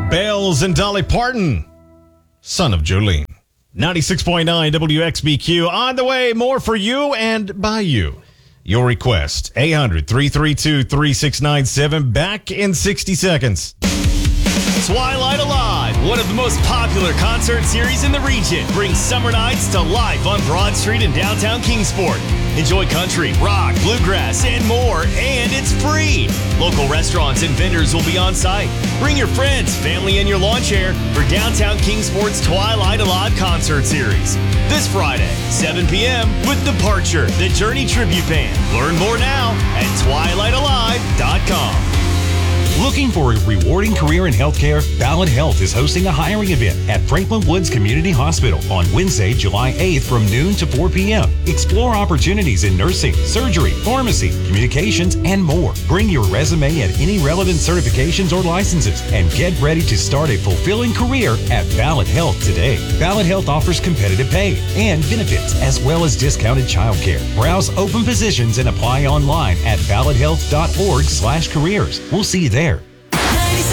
Bells and Dolly Parton, son of Jolene. 96.9 WXBQ. On the way, more for you and by you. Your request, 800-332-3697. Back in 60 seconds. Twilight Alive, one of the most popular concert series in the region, brings summer nights to life on Broad Street in downtown Kingsport. Enjoy country, rock, bluegrass, and more, and it's free. Local restaurants and vendors will be on site. Bring your friends, family, and your lawn chair for downtown Kingsport's Twilight Alive concert series. This Friday, 7 p.m. with Departure, the Journey Tribute Band. Learn more now at twilightalive.com. Looking for a rewarding career in healthcare? Ballot Health is hosting a hiring event at Franklin Woods Community Hospital on Wednesday, July 8th from noon to 4 p.m. Explore opportunities in nursing, surgery, pharmacy, communications, and more. Bring your resume and any relevant certifications or licenses and get ready to start a fulfilling career at Ballot Health today. Ballot Health offers competitive pay and benefits as well as discounted childcare. Browse open positions and apply online at ballothealth.org/careers. We'll see you there.